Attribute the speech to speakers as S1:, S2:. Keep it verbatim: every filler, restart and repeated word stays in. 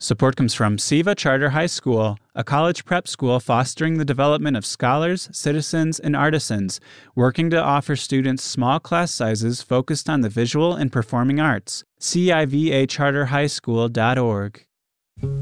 S1: Support comes from SIVA Charter High School, a college prep school fostering the development of scholars, citizens, and artisans, working to offer students small class sizes focused on the visual and performing arts. C I V A charter high school dot org.